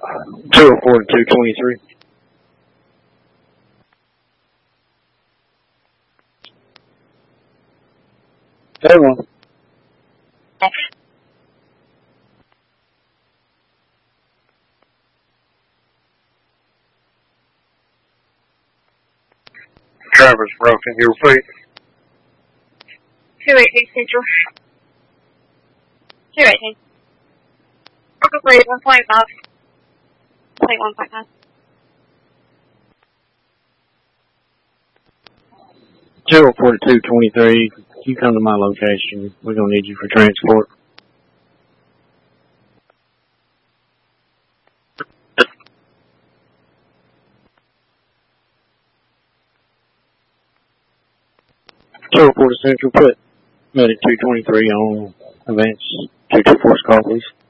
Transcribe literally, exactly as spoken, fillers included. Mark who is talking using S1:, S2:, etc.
S1: two oh four to two twenty-three. Everyone.
S2: Travis Broken, your feet.
S3: two eighteen Central. two eighteen. Broken three, one point five. Point one point nine.
S1: two oh four to two twenty-three. You come to my location. We're going to need you for transport. two oh four to Central, put medic two twenty-three on advance two two four call, please.